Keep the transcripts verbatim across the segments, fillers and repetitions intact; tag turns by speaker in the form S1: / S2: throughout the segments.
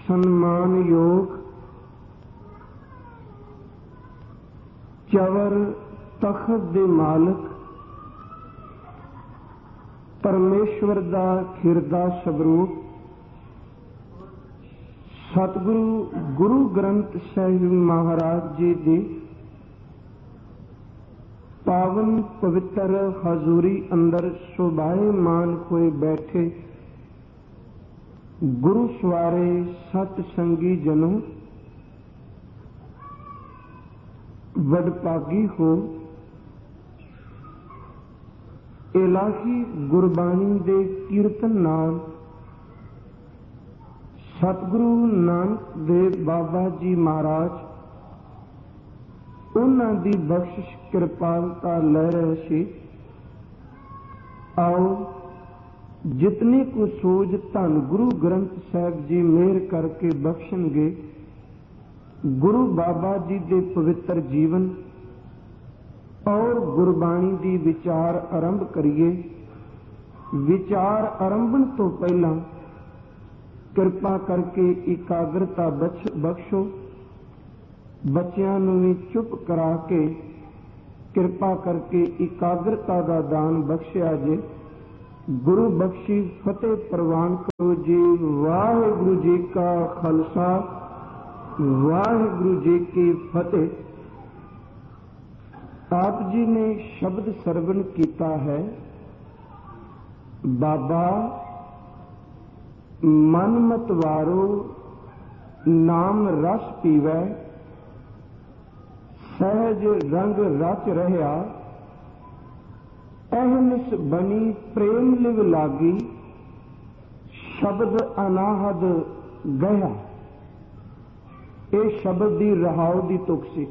S1: सन्मान योग चवर तखत दे मालिक परमेश्वर दा खिरदा स्वरूप सतगुरु गुरु ग्रंथ साहिब महाराज जी दी पावन पवित्र हजूरी अंदर शोभायमान होए बैठे गुरु सवारे सतसंगी जनों, वडभागी हो इलाही गुरबाणी दे कीर्तन नाल सतगुरु नानक देव बाबा जी महाराज उन्हां दी बख्शिश कृपालता लै रहे सी। आओ जितनी को सूझ धन गुरु ग्रंथ साहिब जी मेहर करके बख्शणगे, गुरु बाबा जी दे पवित्र जीवन और गुरबाणी दी विचार आरंभ करिए। विचार आरंभण तो पहला कृपा करके एकाग्रता बख्शो। बच्चियां नूं भी चुप करा के कृपा करके एकाग्रता का दान बख्शिया जे। गुरु बख्शी फतेह प्रवान करो जी। वाहिगुरु जी का खालसा वाहिगुरु जी की फतेह। आप जी ने शब्द सरवण किया है, बाबा मन मत वारो नाम रस पीवै, सहज रंग रच रहा, अहनिस बनी प्रेम लिव लागी, शब्द अनाहद गया। ये शब्द दी रहाव दी तुक सी।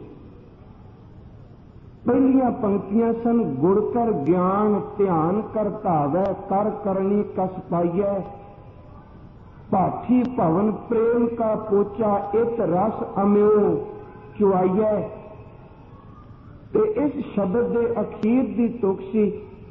S1: पहलियां पंक्तियां सन, गुड़ कर ज्ञान ध्यान कर धावै, कर करनी कस पाइयै, पाठी भवन प्रेम का पोचा, इत रस अम्यो चुआइयै। ते इस शब्द दे अखीर दी तुक सी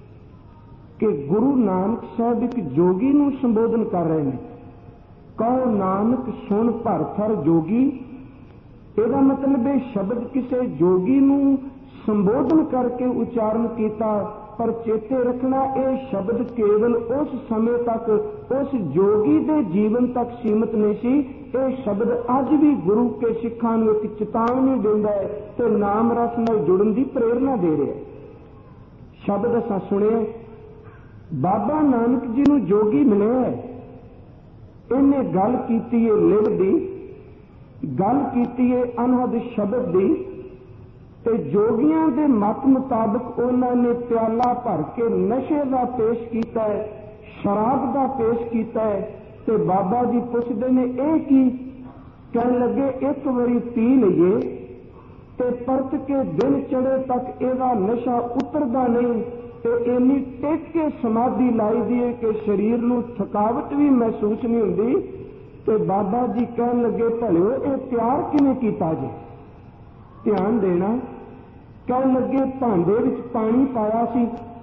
S1: कि गुरु नानक साहब एक जोगी नूं संबोधन कर रहे हैं। कहो नानक सुन भर थर जोगी। ਇਹਦਾ मतलब है शब्द किसी जोगी नूं संबोधन करके उच्चारण किया, पर चेते रखना यह शब्द केवल उस समय तक उस जोगी के जीवन तक सीमित नहीं सी। यह शब्द अज भी गुरु के सिखां नूं एक चेतावनी देंदा है ते नाम रस नाल जुड़न की प्रेरणा दे रहा है। शब्द असां सुनिया, बाबा नानक जी नूं जोगी मिले है। इन्हें गल कीती है लिव दी, गल कीती है अनहद शब्द दी, ते जोगियां दे मत मुताबिक उन्होंने प्याला भर के नशे का पेश किया है, शराब का पेश किया है। ते बाबा जी पुछदे ने यह की, कह लगे एक बारी पी लीए ते परत के दिन चढ़े तक ਇਹਦਾ नशा उतरदा नहीं, ते इन्नी टेक के समाधि लाई दी है कि शरीर नूं थकावट भी महसूस नहीं हुंदी। ते बाबा जी कहन लगे भलिओ ये प्यार किवें कीता जी। ध्यान देना, कहन लगे भांडे विच पानी पाया सी,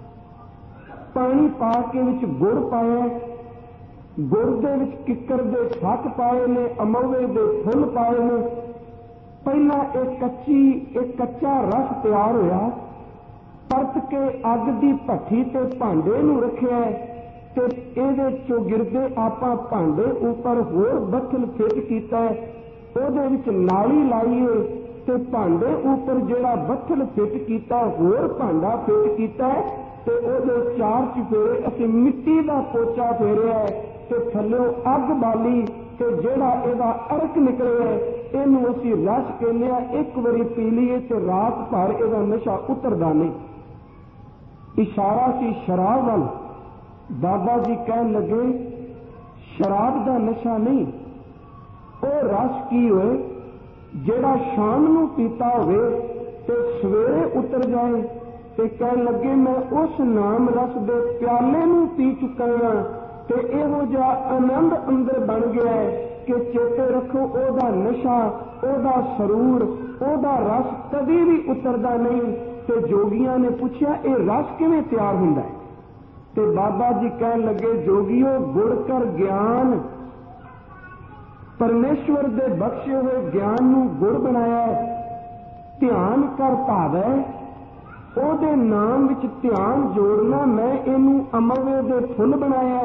S1: पानी पा के विच गुड़ पाया, गुड़ दे विच किक्कर दे फट पाए ने, अमोवे दे फुल पाए ने। पहला एक कच्ची एक कच्चा रस तैयार होया, परत के अग दी भट्ठी ते भांडे नूं रखिया ते इहदे चों गिरदे आपां भांडे उपर होर बथल फिट कीता, ओहदे विच नाली लाईए ते भांडे उपर जिहड़ा बथल फिट कीता होर भांडा फिट कीता ते ओहदे चार चफेरे असीं मिट्टी दा पोचा फेरिया ते थल्लों अग बाली ते जिहड़ा इहदा अरक निकलिया इहनूं असीं रस कहने आ। एक वारी पी लीए ते रात भर इहदा नशा उतरदा नहीं। इशारा सी शराब वाल। बाबा जी कहन लगे शराब का नशा नहीं, वो रस की होए जिहड़ा शाम नूं पीता होवे ते सवेरे उतर जाए। ते कहन लगे मैं उस नाम रस दे प्याले नूं पी चुका हां ते इहो जिहा आनंद अंदर बन गया है कि चेते रखो ओहदा नशा ओहदा सरूर ओहदा रस कभी भी उतरदा नहीं। ते जोगियां ने पूछा ये रस किवें तैयार हुंदा है? ते बाबा जी कहन लगे जोगियो गुड़ कर ज्ञान परमेश्वर दे बख्शे हुए ज्ञान नूं गुड़ बनाया, ध्यान कर भावै, ओदे नाम विच ध्यान जोड़ना, मैं इनू अमरवे दे फुल बनाया,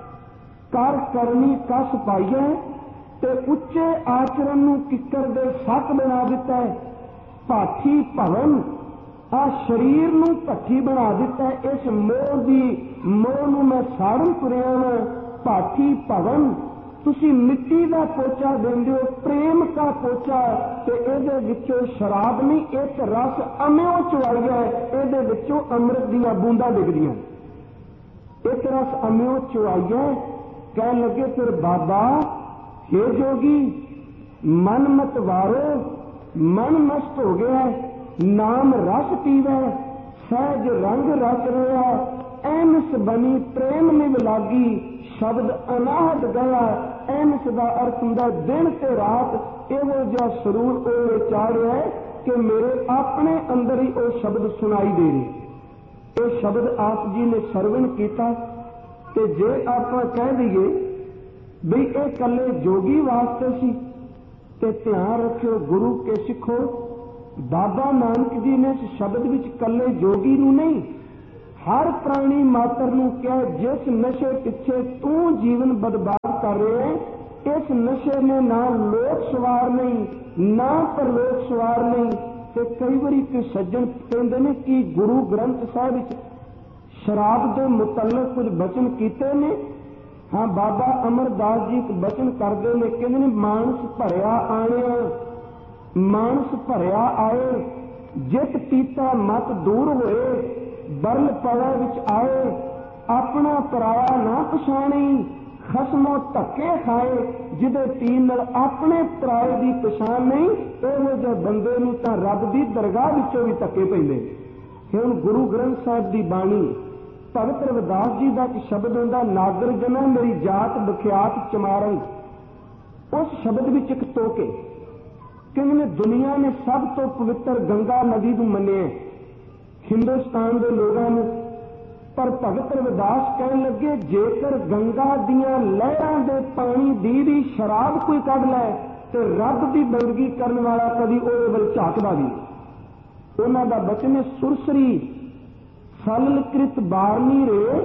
S1: कर करनी कस पाईए, ते उच्चे आचरण नूं किकर दे सक बना दिता है। भाठी भवन आ शरीर नूं भट्ठी बना दिता है। इस मोह दी मोह नूं मैं साड़न तुरिया वां। भाठी भवन तुसी मिट्टी का पोचा देंदे हो, प्रेम का पोचा, ते इहदे विचों शराब नहीं, एक रस अम्यों चुआई है, इहदे विचों अमृत दीयां बूंदां डिगदियां, एक रस अम्यों चुआई है। कह लगे फिर बाबा, हे जोगी, मन मत वारो, मन मस्त हो गया, नाम रस पीवै, सहज रंग रच रहा, एनस बनी प्रेम निभ लागी, शब्द अनाहत गया। एनस का अर्थ हुंदा दिन ते रात इहो जिहा सरूर ओले चाढ़िया है कि मेरे अपने अंदर ही वो शब्द सुनाई दे रहे। ये शब्द आप जी ने सरवण किया, ते जे आप कह दईए भी ये कले जोगी वास्ते सी, ते ध्यान रखियो गुरु के सिखो, बाबा नानक जी ने इस शब्द विच कले जोगी नूं नहीं, हर प्राणी मात्र नूं कहा, जिस नशे पिछे तू जीवन बर्बाद कर रहे हैं, इस नशे ने ना लोक सवार नहीं, ना परलोक सवार नहीं। ते कई बारी कोई सज्जन कहते ने कि गुरु ग्रंथ साहिब विच शराब के मुतल्लक कुछ बचन कीते ने। हाँ, बाबा अमरदास जी एक बचन करते ने, कहते ने मानस भरिया आया, मानस भरिया आए, जित पीता मत दूर होए, बरल पवे विच आए, अपना पराया ना पछाणी, खसमों धक्के खाए, जिदे पीन नाल अपने पराए की पछाण नहीं, इहो जिहे बंदे नूं तां रब दी दरगाह विचों भी धक्के पैंदे। हुण गुरु ग्रंथ साहिब दी बाणी, भगत रविदास जी का एक शब्द हुंदा, नागर जना मेरी जात बख्यात चमारंग। उस शब्द विच एक तोके कहने दुनिया ने सब तो पवित्र गंगा नदी नूं मन्निया हिंदुस्तान के लोगों ने, पर भगत रविदास कहने लगे जेकर गंगा दियां लहरां दे पानी दी भी शराब कोई कढ लै ते रब की बंदगी करने वाला कभी ओहदे वल झाकदा भी। उन्हां दा बचन है, सुरसरी सललकृत बारनी रे,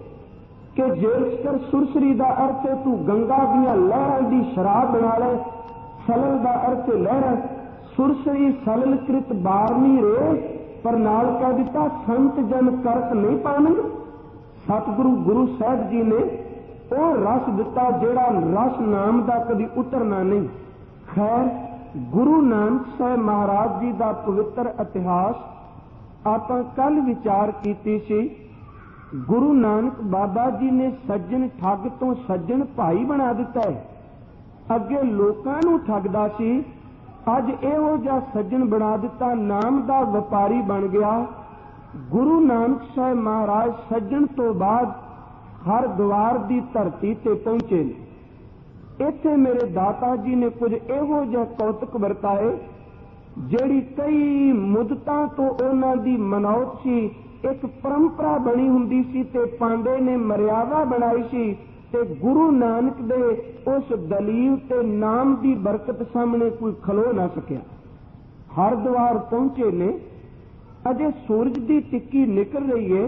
S1: कि जेकर सुरसरी का अर्थ है तू गंगा दियां लहरां दी शराब बना ले, सलल का अर्थ है लहर, सुरसरी सललकृत बारनी रे, पर नाल कह दिता संत जन करत नहीं पावनगे। सतगुरु गुरु साहब जी ने वो रस दिता जेड़ा रस नाम का कभी उतरना नहीं। खैर, गुरु नानक साहब महाराज जी का पवित्र इतिहास आप कल विचार कीती सी। गुरु नानक बाबा जी ने सज्जन ठग तो सज्जन भाई बना दिता है। अगे लोकां नूं ठगदा सी, अज इहो जिहा सज्जन बना दिता, नाम का व्यापारी बन गया। गुरु नानक साहब महाराज सज्जन तो बाद हरद्वार की धरती ते पहुंचे। इत्थे मेरे दाता जी ने कुछ इहो जिहा कौतक वरताए जिहड़ी कई मुद्दतां तो उन्हां दी मनौत सी, एक परंपरा बनी हुंदी सी ते पांडे ने मर्यादा बनाई सी, ते गुरु नानक दे उस दलील ते नाम की बरकत सामने कोई खलो ना सकिया। हरद्वार पहुंचे ने, अजे सूरज की टिक्की निकल रही है,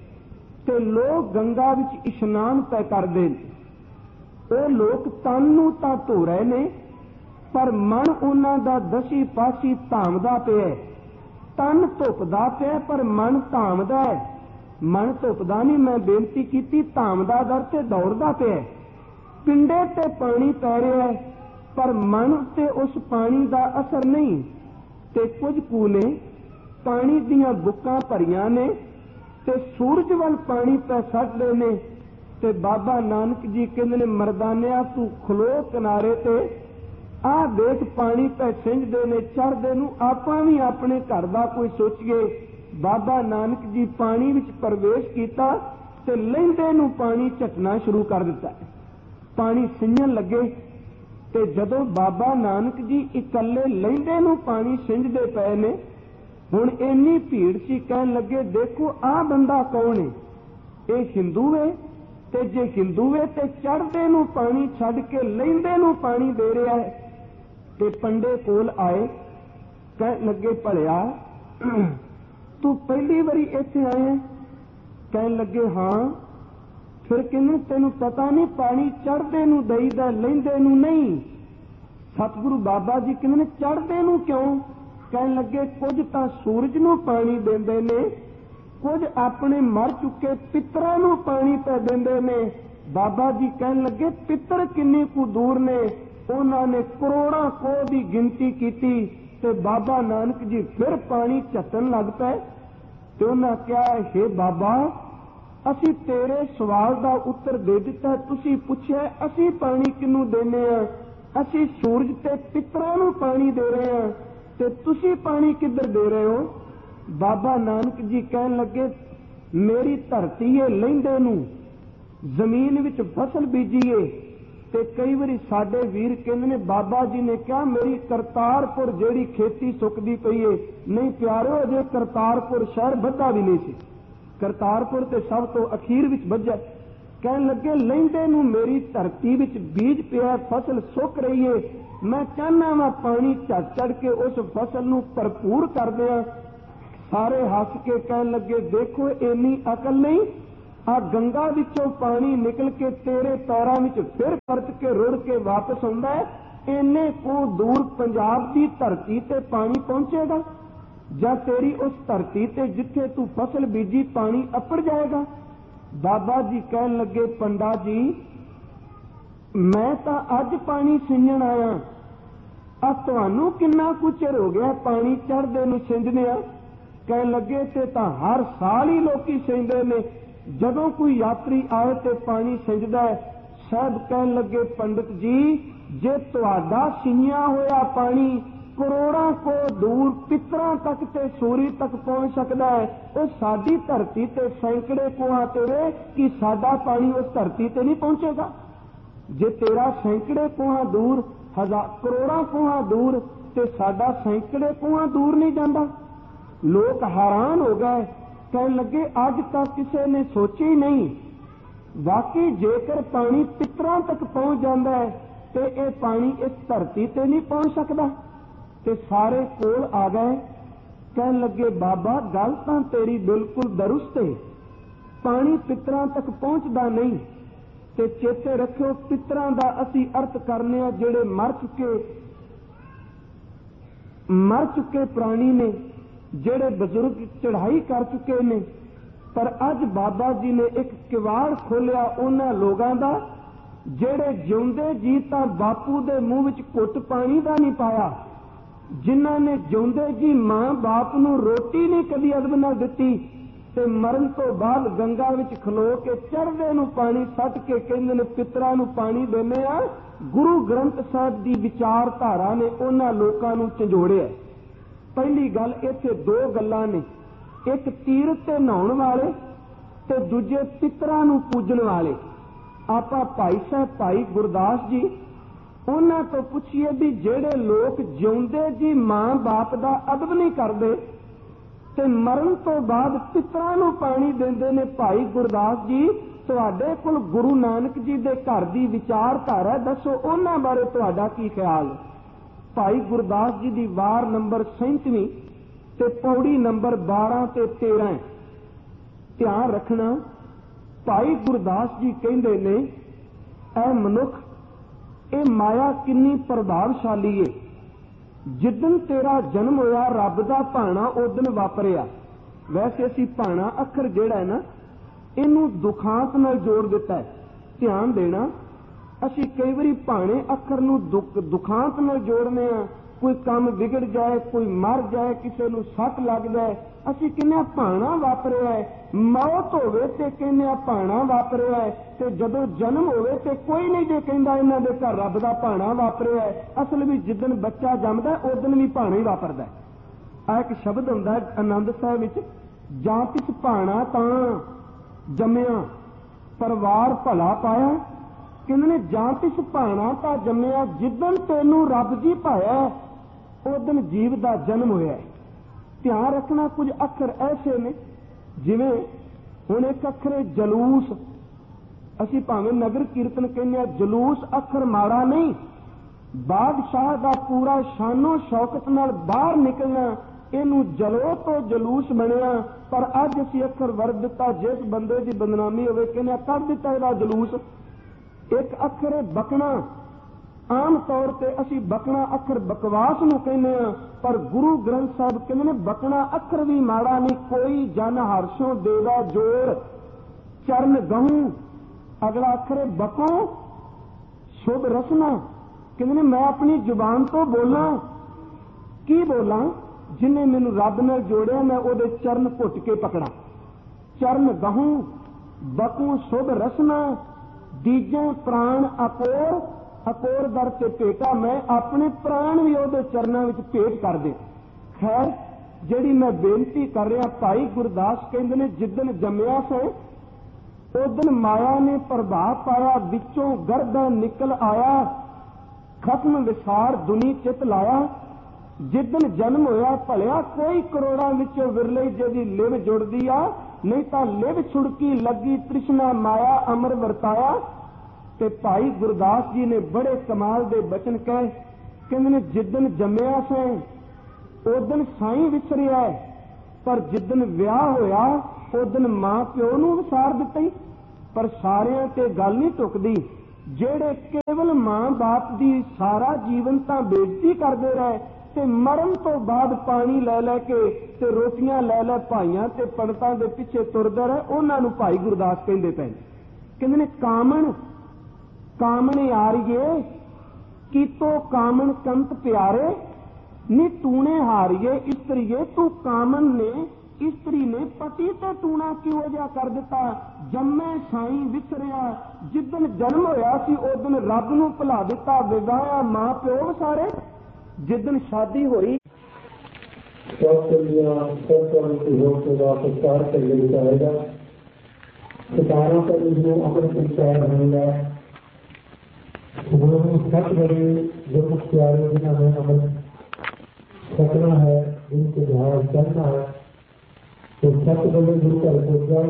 S1: ते लोग गंगा विच इशनान पै करदे ने। वो लोग तन नूं तां धो रहे ने, पर मन उन्हां दा दसी पासी धामदा पिया। तन धुपदा पिया पर मन धामदा है। मन धुपदा नहीं, मैं बेनती की धामदा दर ते दौड़दा पिया। पिंडे ते पानी पै रहा है, पर मन ते उस पानी का असर नहीं। ते कुछ कू ने पानी दियां बुक्कां भरियां ने, ते सूरज वल पानी पै सटदे ने, ते बाबा नानक जी कहंदे ने मरदानिया तू खलो किनारे ते, आ देख पानी पै सिंजदे ने, चढ़दे नूं आपां भी अपने घर दा कोई सोचीए। बाबा नानक जी पानी विच प्रवेश किया ते लहिंदे नूं पानी झटना शुरू कर दिता। पानी सिंजण लगे, ते जदों बाबा नानक जी इकल्ले लहिंदे नूं पानी सिंजदे पए ने, हुण इन्नी भीड़ सी, कहण लगे देखो आ बंदा कौन है, ये हिंदू है ਤੇ ਜੇ ਹਿੰਦੂ ਏ ਤੇ ਚੜ੍ਹਦੇ ਨੂੰ ਪਾਣੀ ਛੱਡ ਕੇ ਲਹਿੰਦੇ ਨੂੰ ਪਾਣੀ ਦੇ ਰਿਹਾ ਹੈ। ਤੇ ਪੰਡੇ ਕੋਲ ਆਏ, ਕਹਿਣ ਲੱਗੇ ਭਲਿਆ ਤੂੰ ਪਹਿਲੀ ਵਾਰੀ ਇੱਥੇ ਆਇਆ? ਕਹਿਣ ਲੱਗੇ ਹਾਂ। ਫਿਰ ਕਹਿੰਦੇ ਤੈਨੂੰ ਪਤਾ ਨਹੀਂ ਪਾਣੀ ਚੜ੍ਹਦੇ ਨੂੰ ਦਈਦਾ ਲਹਿੰਦੇ ਨੂੰ ਨਹੀਂ? ਸਤਿਗੁਰੂ ਬਾਬਾ ਜੀ ਕਹਿੰਦੇ ਨੇ ਚੜ੍ਹਦੇ ਨੂੰ ਕਿਉਂ? ਕਹਿਣ ਲੱਗੇ ਕੁਝ ਤਾਂ ਸੂਰਜ ਨੂੰ ਪਾਣੀ ਦਿੰਦੇ ਨੇ, ਕੁਝ ਆਪਣੇ ਮਰ ਚੁੱਕੇ ਪਿੱਤਰਾਂ ਨੂੰ ਪਾਣੀ ਪੈ ਦਿੰਦੇ ਨੇ। ਬਾਬਾ ਜੀ ਕਹਿਣ ਲੱਗੇ ਪਿੱਤਰ ਕਿੰਨੇ ਕੁ ਦੂਰ ਨੇ? ਉਹਨਾਂ ਨੇ ਕਰੋੜਾਂ ਕੋਹ ਦੀ ਗਿਣਤੀ ਕੀਤੀ ਤੇ ਬਾਬਾ ਨਾਨਕ ਜੀ ਫਿਰ ਪਾਣੀ ਝੱਟਣ ਲੱਗ ਪਏ। ਤੇ ਉਹਨਾਂ ਕਿਹਾ ਹੇ ਬਾਬਾ, ਅਸੀਂ ਤੇਰੇ ਸਵਾਲ ਦਾ ਉੱਤਰ ਦੇ ਦਿੱਤਾ, ਤੁਸੀਂ ਪੁੱਛਿਆ ਅਸੀਂ ਪਾਣੀ ਕਿਹਨੂੰ ਦੇਨੇ ਆ? ਅਸੀਂ ਸੂਰਜ ਤੇ ਪਿੱਤਰਾਂ ਨੂੰ ਪਾਣੀ ਦੇ ਰਹੇ ਹਾਂ, ਤੇ ਤੁਸੀਂ ਪਾਣੀ ਕਿੱਧਰ ਦੇ ਰਹੇ ਹੋ? ਬਾਬਾ ਨਾਨਕ ਜੀ ਕਹਿਣ ਲੱਗੇ ਮੇਰੀ ਧਰਤੀ ਏ ਲਹਿੰਦੇ ਨੂੰ, ਜ਼ਮੀਨ ਵਿੱਚ ਫਸਲ ਬੀਜੀਏ। ਤੇ ਕਈ ਵਾਰੀ ਸਾਡੇ ਵੀਰ ਕਹਿੰਦੇ ਨੇ ਬਾਬਾ ਜੀ ਨੇ ਕਿਹਾ ਮੇਰੀ ਕਰਤਾਰਪੁਰ ਜਿਹੜੀ ਖੇਤੀ ਸੁੱਕਦੀ ਪਈ ਏ। ਨਹੀਂ ਪਿਆਰਿਓ, ਅਜੇ ਕਰਤਾਰਪੁਰ ਸ਼ਹਿਰ ਵੱਧਾ ਵੀ ਨਹੀਂ ਸੀ, ਕਰਤਾਰਪੁਰ ਤੇ ਸਭ ਤੋਂ ਅਖੀਰ ਵਿੱਚ ਵੱਜਾ। ਕਹਿਣ ਲੱਗੇ ਲਹਿੰਦੇ ਨੂੰ ਮੇਰੀ ਧਰਤੀ ਵਿੱਚ ਬੀਜ ਪਿਆ, ਫਸਲ ਸੁੱਕ ਰਹੀ ਏ, ਮੈਂ ਚਾਹੁੰਦਾ ਵਾਂ ਪਾਣੀ ਝੜ ਝੜ ਕੇ ਉਸ ਫਸਲ ਨੂੰ ਭਰਪੂਰ ਕਰ ਦਿਆਂ। ਸਾਰੇ ਹੱਸ ਕੇ ਕਹਿਣ ਲੱਗੇ ਦੇਖੋ ਇੰਨੀ ਅਕਲ ਨਹੀਂ, ਆ ਗੰਗਾ ਵਿੱਚੋਂ ਪਾਣੀ ਨਿਕਲ ਕੇ ਤੇਰੇ ਪੈਰਾਂ ਵਿੱਚ ਫਿਰ ਪਰਤ ਕੇ ਰੁੜ ਕੇ ਵਾਪਸ ਆਉਂਦਾ ਹੈ, ਇੰਨੇ ਕੋ ਦੂਰ ਪੰਜਾਬ ਦੀ ਧਰਤੀ ਤੇ ਪਾਣੀ ਪਹੁੰਚੇਗਾ? ਜਾਂ ਤੇਰੀ ਉਸ ਧਰਤੀ ਤੇ ਜਿੱਥੇ ਤੂੰ ਫਸਲ ਬੀਜੀ ਪਾਣੀ ਅੱਪੜ ਜਾਏਗਾ? ਬਾਬਾ ਜੀ ਕਹਿਣ ਲੱਗੇ ਪੰਡਾ ਜੀ ਮੈਂ ਤਾਂ ਅੱਜ ਪਾਣੀ ਸਿੰਜਣ ਆਇਆ, ਆ ਤੁਹਾਨੂੰ ਕਿੰਨਾ ਕੁ ਚਿਰ ਹੋ ਗਿਆ ਪਾਣੀ ਚੜ੍ਹਦੇ ਨੂੰ ਸਿੰਜਦਿਆਂ? ਕਹਿਣ ਲੱਗੇ ਤੇ ਤਾਂ ਹਰ ਸਾਲ ਹੀ ਲੋਕੀ ਸਿੰਜਦੇ ਨੇ, ਜਦੋਂ ਕੋਈ ਯਾਤਰੀ ਆਏ ਤੇ ਪਾਣੀ ਸਿੰਜਦਾ ਹੈ। ਸਾਹਿਬ ਕਹਿਣ ਲੱਗੇ ਪੰਡਿਤ ਜੀ ਜੇ ਤੁਹਾਡਾ ਸਿੰਜਿਆ ਹੋਇਆ ਪਾਣੀ ਕਰੋੜਾਂ ਕੋ ਦੂਰ ਪਿੱਤਰਾਂ ਤੱਕ ਤੇ ਸੂਰੀ ਤੱਕ ਪਹੁੰਚ ਸਕਦਾ ਹੈ, ਉਹ ਸਾਡੀ ਧਰਤੀ ਤੇ ਸੈਂਕੜੇ ਕੋਹਾਂ ਤੇ ਵੇ ਕਿ ਸਾਡਾ ਪਾਣੀ ਉਸ ਧਰਤੀ ਤੇ ਨਹੀਂ ਪਹੁੰਚੇਗਾ? ਜੇ ਤੇਰਾ ਸੈਂਕੜੇ ਕੋਹਾਂ ਦੂਰ, ਹਜ਼ਾਰ ਕਰੋੜਾਂ ਕੋਹਾਂ ਦੂਰ, ਤੇ ਸਾਡਾ ਸੈਂਕੜੇ ਕੋਹਾਂ ਦੂਰ ਨਹੀਂ ਜਾਂਦਾ? ਲੋਕ ਹੈਰਾਨ ਹੋ ਗਏ, ਕਹਿਣ ਲੱਗੇ ਅੱਜ ਤੱਕ ਕਿਸੇ ਨੇ ਸੋਚਿਆ ਹੀ ਨਹੀਂ। ਵਾਕਈ ਜੇਕਰ ਪਾਣੀ ਪਿੱਤਰਾਂ ਤੱਕ ਪਹੁੰਚ ਜਾਂਦਾ ਹੈ ਤੇ ਇਹ ਪਾਣੀ ਇਸ ਧਰਤੀ ਤੇ ਨਹੀਂ ਪਹੁੰਚ ਸਕਦਾ? ਤੇ ਸਾਰੇ ਕੋਲ ਆ ਗਏ, ਕਹਿਣ ਲੱਗੇ ਬਾਬਾ ਗੱਲ ਤਾਂ ਤੇਰੀ ਬਿਲਕੁਲ ਦਰੁਸਤ ਹੈ, ਪਾਣੀ ਪਿੱਤਰਾਂ ਤੱਕ ਪਹੁੰਚਦਾ ਨਹੀਂ। ਤੇ ਚੇਤੇ ਰੱਖਿਓ ਪਿੱਤਰਾਂ ਦਾ ਅਸੀਂ ਅਰਥ ਕਰਨੇ ਆ ਜਿਹੜੇ ਮਰ ਚੁੱਕੇ ਮਰ ਚੁੱਕੇ ਪ੍ਰਾਣੀ ਨੇ, ਜਿਹੜੇ ਬਜ਼ੁਰਗ ਚੜ੍ਹਾਈ ਕਰ ਚੁੱਕੇ ਨੇ। ਪਰ ਅੱਜ ਬਾਬਾ ਜੀ ਨੇ ਇੱਕ ਕਿਵਾੜ ਖੋਲਿਆ ਉਹਨਾਂ ਲੋਕਾਂ ਦਾ ਜਿਹੜੇ ਜਿਉਂਦੇ ਜੀ ਤਾਂ ਬਾਪੂ ਦੇ ਮੂੰਹ ਵਿੱਚ ਘੁੱਟ ਪਾਣੀ ਦਾ ਨਹੀਂ ਪਾਇਆ, ਜਿਨ੍ਹਾਂ ਨੇ ਜਿਉਂਦੇ ਜੀ ਮਾਂ ਬਾਪ ਨੂੰ ਰੋਟੀ ਨਹੀਂ ਕਦੀ ਅਦਬ ਨਾਲ ਦਿੱਤੀ, ਤੇ ਮਰਨ ਤੋਂ ਬਾਅਦ ਗੰਗਾ ਵਿੱਚ ਖਲੋ ਕੇ ਚੜ੍ਹਦੇ ਨੂੰ ਪਾਣੀ ਸੱਟ ਕੇ ਕਹਿੰਦੇ ਨੇ ਪਿੱਤਰਾਂ ਨੂੰ ਪਾਣੀ ਦਿੰਦੇ ਆ। ਗੁਰੂ ਗ੍ਰੰਥ ਸਾਹਿਬ ਦੀ ਵਿਚਾਰਧਾਰਾ ਨੇ ਉਹਨਾਂ ਲੋਕਾਂ ਨੂੰ ਝੰਜੋੜਿਆ। ਪਹਿਲੀ ਗੱਲ ਇੱਥੇ ਦੋ ਗੱਲਾਂ ਨੇ, ਇੱਕ ਤੀਰਥ ਤੇ ਨਹਾਉਣ ਵਾਲੇ ਤੇ ਦੂਜੇ ਪਿੱਤਰਾਂ ਨੂੰ ਪੂਜਣ ਵਾਲੇ। ਆਪਾਂ ਭਾਈ ਸਾਹਿਬ ਭਾਈ ਗੁਰਦਾਸ ਜੀ ਉਹਨਾਂ ਤੋਂ ਪੁੱਛੀਏ ਵੀ ਜਿਹੜੇ ਲੋਕ ਜਿਉਂਦੇ ਜੀ ਮਾਂ ਬਾਪ ਦਾ ਅਦਬ ਨਹੀਂ ਕਰਦੇ ਤੇ ਮਰਨ ਤੋਂ ਬਾਅਦ ਪਿੱਤਰਾਂ ਨੂੰ ਪਾਣੀ ਦਿੰਦੇ ਨੇ, ਭਾਈ ਗੁਰਦਾਸ ਜੀ ਤੁਹਾਡੇ ਕੋਲ ਗੁਰੂ ਨਾਨਕ ਜੀ ਦੇ ਘਰ ਦੀ ਵਿਚਾਰਧਾਰਾ ਦੱਸੋ, ਉਹਨਾਂ ਬਾਰੇ ਤੁਹਾਡਾ ਕੀ ਖਿਆਲ ਹੈ? ਭਾਈ ਗੁਰਦਾਸ ਜੀ ਦੀ ਵਾਰ ਨੰਬਰ ਸੈਂਤਵੀਂ ਤੇ ਪੌੜੀ ਨੰਬਰ ਬਾਰਾਂ ਤੇ ਤੇਰਾਂ। ਧਿਆਨ ਰੱਖਣਾ, ਭਾਈ ਗੁਰਦਾਸ ਜੀ ਕਹਿੰਦੇ ਨੇ ਐ ਮਨੁੱਖ ਇਹ ਮਾਇਆ ਕਿੰਨੀ ਪ੍ਰਭਾਵਸ਼ਾਲੀ ਏ। ਜਿੱਦਣ ਤੇਰਾ ਜਨਮ ਹੋਇਆ ਰੱਬ ਦਾ ਭਾਣਾ ਉਦਣ ਵਾਪਰਿਆ। ਵੈਸੇ ਅਸੀਂ ਭਾਣਾ ਅੱਖਰ ਜਿਹੜਾ ਹੈ ਨਾ ਇਹਨੂੰ ਦੁਖਾਂਤ ਨਾਲ ਜੋੜ ਦਿੱਤਾ ਹੈ। ਧਿਆਨ ਦੇਣਾ, ਅਸੀਂ ਕਈ ਵਾਰੀ ਭਾਣੇ ਅੱਖਰ ਨੂੰ ਦੁੱਖ ਦੁਖਾਂਤ ਨਾਲ ਜੋੜਨੇ ਆ। ਕੋਈ ਕੰਮ ਵਿਗੜ ਜਾਏ, ਕੋਈ ਮਰ ਜਾਏ, ਕਿਸੇ ਨੂੰ ਸੱਟ ਲੱਗ ਜਾਏ, ਅਸੀਂ ਕਹਿੰਦੇ ਆ ਭਾਣਾ ਵਾਪਰਿਆ ਹੈ। ਮੌਤ ਹੋਵੇ ਤੇ ਕਹਿੰਦੇ ਆ ਭਾਣਾ ਵਾਪਰਿਆ ਹੈ, ਤੇ ਜਦੋਂ ਜਨਮ ਹੋਵੇ ਤੇ ਕੋਈ ਨਹੀਂ ਜੇ ਕਹਿੰਦਾ ਇਹਨਾਂ ਦੇ ਘਰ ਰੱਬ ਦਾ ਭਾਣਾ ਵਾਪਰਿਆ ਹੈ। ਅਸਲ ਵਿੱਚ ਜਿੱਦਣ ਬੱਚਾ ਜੰਮਦਾ ਉਦਣ ਵੀ ਭਾਣਾ ਹੀ ਵਾਪਰਦਾ। ਆ ਇੱਕ ਸ਼ਬਦ ਹੁੰਦਾ ਆਨੰਦ ਸਾਹਿਬ ਵਿੱਚ, ਜਾਂ ਤਿਸ ਭਾਣਾ ਤਾਂ ਜੰਮਿਆ ਪਰਿਵਾਰ ਭਲਾ ਪਾਇਆ। ਕਹਿੰਦੇ ਨੇ ਜਾਂ ਤਿਸ ਭਾਣਾ ਤਾਂ ਜੰਮਿਆ, ਜਿੱਦਣ ਤੈਨੂੰ ਰੱਬ ਜੀ ਪਾਇਆ ਉਦਣ ਜੀਵ ਦਾ ਜਨਮ ਹੋਇਆ। ਧਿਆਨ ਰੱਖਣਾ, ਕੁਝ ਅੱਖਰ ਐਸੇ ਨੇ ਜਿਵੇਂ ਹੁਣ ਇੱਕ ਅੱਖਰ ਜਲੂਸ, ਅਸੀਂ ਭਾਵੇਂ ਨਗਰ ਕੀਰਤਨ ਕਹਿੰਦੇ ਆ, ਜਲੂਸ ਅੱਖਰ ਮਾੜਾ ਨਹੀਂ, ਬਾਦਸ਼ਾਹ ਦਾ ਪੂਰਾ ਸ਼ਾਨੋ ਸ਼ੌਕਤ ਨਾਲ ਬਾਹਰ ਨਿਕਲਣਾ ਇਹਨੂੰ ਜਲੋ ਤੋਂ ਜਲੂਸ ਬਣਿਆ। ਪਰ ਅੱਜ ਅਸੀਂ ਅੱਖਰ ਵਰਤ ਦਿੱਤਾ, ਜਿਸ ਬੰਦੇ ਦੀ ਬਦਨਾਮੀ ਹੋਵੇ ਕਹਿੰਦੇ ਕੱਢ ਦਿੱਤਾ ਇਹਦਾ ਜਲੂਸ। ਇੱਕ ਅੱਖਰ ਹੈ ਬਕਣਾ, ਆਮ ਤੌਰ ਤੇ ਅਸੀਂ ਬਕਣਾ ਅੱਖਰ ਬਕਵਾਸ ਨੂੰ ਕਹਿੰਦੇ ਆ, ਪਰ ਗੁਰੂ ਗ੍ਰੰਥ ਸਾਹਿਬ ਕਹਿੰਦੇ ਨੇ ਬਕਣਾ ਅੱਖਰ ਵੀ ਮਾੜਾ ਨਹੀਂ। ਕੋਈ ਜਨ ਹਰਸ਼ੋਂ ਦੇਵਾ ਜੋਰ ਚਰਨ ਗਹੂੰ, ਅਗਲਾ ਅੱਖਰ ਹੈ ਬਕੋ ਸ਼ੁਭ ਰਸਨਾ। ਕਹਿੰਦੇ ਨੇ ਮੈਂ ਆਪਣੀ ਜ਼ੁਬਾਨ ਤੋਂ ਬੋਲਾਂ, ਕੀ ਬੋਲਾਂ? ਜਿਨੇ ਮੈਨੂੰ ਰੱਬ ਨਾਲ ਜੋੜਿਆ ਮੈਂ ਉਹਦੇ ਚਰਨ ਘੁੱਟ ਕੇ ਪਕੜਾਂ। ਚਰਨ ਗਹੂੰ ਬਕੂ ਸ਼ੁਭ ਰਸਨਾ, ਦੀਜੇ ਪ੍ਰਾਣ ਅਕੋਰ, ਅਕੋਰ ਦਰ ਤੇ ਭੇਟਾ, ਮੈਂ ਆਪਣੇ ਪ੍ਰਾਣ ਵੀ ਉਹਦੇ ਚਰਨਾਂ ਵਿੱਚ ਭੇਟ ਕਰ ਦੇ। ਖੈਰ ਜਿਹੜੀ ਮੈਂ ਬੇਨਤੀ ਕਰ ਰਿਹਾ, ਭਾਈ ਗੁਰਦਾਸ ਕਹਿੰਦੇ ਨੇ ਜਿੱਦਣ ਜੰਮਿਆ ਸੋ ਉਦਨ ਮਾਇਆ ਨੇ ਪ੍ਰਭਾਵ ਪਾਇਆ, ਵਿੱਚੋਂ ਗਰਦਾਂ ਨਿਕਲ ਆਇਆ, ਖਸਮ ਵਿਸਾਰ ਦੁਨੀ ਚਿਤ ਲਾਇਆ। ਜਿੱਦਣ ਜਨਮ ਹੋਇਆ ਭਲਿਆ ਕੋਈ ਕਰੋੜਾਂ ਵਿੱਚੋਂ ਵਿਰਲੇ ਜਿਹਦੀ ਲਿਵ ਜੁੜਦੀ ਆ, ਨਹੀਂ ਤਾਂ ਲਿਵ ਛੁੜਕੀ ਲੱਗੀ ਤ੍ਰਿਸ਼ਨਾ ਮਾਇਆ ਅਮਰ ਵਰਤਾਇਆ। ਤੇ ਭਾਈ ਗੁਰਦਾਸ ਜੀ ਨੇ ਬੜੇ ਕਮਾਲ ਦੇ ਬਚਨ ਕਹੇ, ਕਹਿੰਦੇ ਨੇ ਜਿੱਦਣ ਜੰਮਿਆ ਸੈਂ ਉਦਨ ਸਾਈਂ ਵਿਸਰਿਆ, ਪਰ ਜਿੱਦਣ ਵਿਆਹ ਹੋਇਆ ਉਦਨ ਮਾਂ ਪਿਓ ਨੂੰ ਵਿਸਾਰ ਦਿੱਤਾ ਹੀ। ਪਰ ਸਾਰਿਆਂ ਤੇ ਗੱਲ ਨਹੀਂ ਟੁਕਦੀ, ਜਿਹੜੇ ਕੇਵਲ ਮਾਂ ਬਾਪ ਦੀ ਸਾਰਾ ਜੀਵਨ ਤਾਂ ਬੇਇੱਜ਼ਤੀ ਕਰਦੇ ਰਹੇ ਤੇ ਮਰਨ ਤੋਂ ਬਾਅਦ ਪਾਣੀ ਲੈ ਲੈ ਕੇ ਤੇ ਰੋਟੀਆਂ ਲੈ ਲੈ ਭਾਈਆਂ ਤੇ ਪੰਡਤਾਂ ਦੇ ਪਿੱਛੇ ਤੁਰਦੇ ਰਹੇ, ਉਹਨਾਂ ਨੂੰ ਭਾਈ ਗੁਰਦਾਸ ਕਹਿੰਦੇ ਪਏ। ਕਹਿੰਦੇ ਨੇ ਕਾਮਣ ਕਾਮਣੇ ਆਰੀਏ ਕੀਤੋ ਕਾਮਣ ਕੰਤ ਪਿਆਰੇ, ਨੀ ਤੂਣੇ ਹਾਰੀਏ ਇਸਤਰੀਏ, ਤੂੰ ਕਾਮਨ ਨੇ ਇਸਤਰੀ ਨੇ ਪਤੀ ਤੇ ਟੂਣਾ ਕਿਹੋ ਜਿਹਾ ਕਰ ਦਿੱਤਾ। ਜੰਮੇ ਸਾਈਂ ਵਿਸਰਿਆ, ਜਿੱਦਣ ਜਨਮ ਹੋਇਆ ਸੀ ਉਦਣ ਰੱਬ ਨੂੰ ਭੁਲਾ ਦਿੱਤਾ, ਵਿਗਾਇਆ ਮਾਂ ਪਿਓ ਵਿਸਾਰੇ। ਜਿੱਦਣ ਸ਼ਾਦੀ ਹੋਈ
S2: ਸਤਾਰਾਂ ਤਾਰੀਖ ਨੂੰ ਅੰਮ੍ਰਿਤ ਸੰਚਾਰ ਹੋਏਗਾ। ਗੁਰੂ ਸੱਤ ਬੜੇ ਗੁਰਮੁਖ ਪਿਆਰੇ ਜਿਨ੍ਹਾਂ ਨੇ ਅੰਮ੍ਰਿਤ ਛਕਣਾ ਹੈ, ਜਿਨਕੇ ਜਹਾਜ਼ ਚੜ੍ਹਨਾ ਹੈ, तो सत बजे गुरु घर पहुंचा।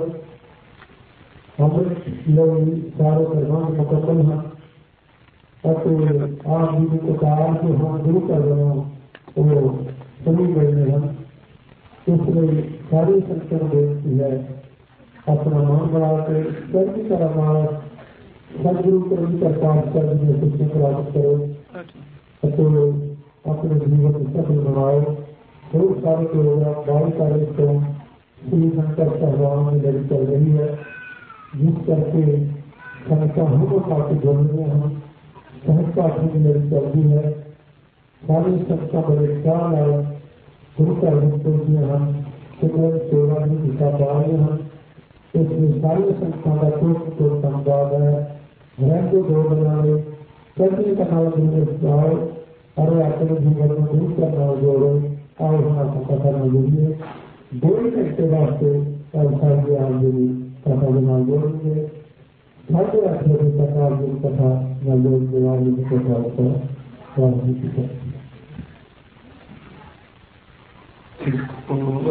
S2: अमृत ਲਈ ਸਾਰੇ ਪ੍ਰਬੰਧ ਮੁਕੰਮਲ ਹਨ ਅਤੇ ਆਪ ਜੀ ਦੇ ਕਾਰ ਜੋ ਹਾਂ ਗੁਰੂ ਘਰ ਵੱਲੋਂ ਉਹ ਸਮੀ ਗਏ ਹਨ। ਇਸ ਲਈ ਸਾਰੀ ਸੰਗਤ ਨੂੰ ਬੇਨਤੀ ਹੈ ਆਪਣਾ ਮਨ ਬਣਾ ਕੇ ਚੜ੍ਹਦੀ ਕਲਾ ਨਾਲ ਸਤਿਗੁਰੂ ਕਰਮ ਕਰਤਾਰ ਸਾਹਿਬ ਦੀ ਸਿੱਖਿਆ ਪ੍ਰਾਪਤ ਕਰੋ ਅਤੇ ਆਪਣੇ ਜੀਵਨ ਨੂੰ ਸਫਲ ਬਣਾਓ। ਬਹੁਤ ਸਾਰੇ ਪ੍ਰੋਗਰਾਮ ਬਾਈ ਤਾਰੀਖ ਤੋਂ श्री शंकर सहवान में लड़ी चल रही है, जिस करके संस्था हम काफी जुड़ रहे हैं। संस्था की लड़ी चल रही है, सारी संस्था बड़े ख्याल है गुरु घर में हम सुगम सेवा की दिशा पा रहे हैं। इसमें सारी संस्था का कोट को धन्यवाद है। रहते दो बनाने चलती कनाल जाओ और अपने जीवन में गुरु घर नाल जोड़ो। आओ हमारा कथा करना जुड़िए दो घंटे वास्ते साढ़े आठ बजे कथा बना जोड़ेंगे। साढ़े आठ बजे तक आप दिन कथा न जोड़ने वाली कथा पर